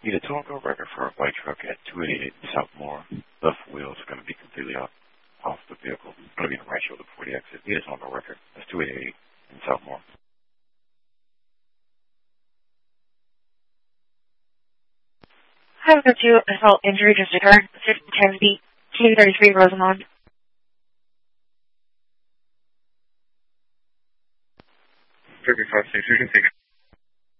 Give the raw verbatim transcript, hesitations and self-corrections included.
Need a tow go record for a white truck at two eighty-eight Southmore. Left wheel is going to be completely off, off the vehicle. It's going to be in the right shoulder before the exit. Need a tow go record. That's two eighty-eight in Southmore. Hi, welcome to assault injury just occurred. Tensby, two thirty-three Rosamond. thirty-five, six, you can take it.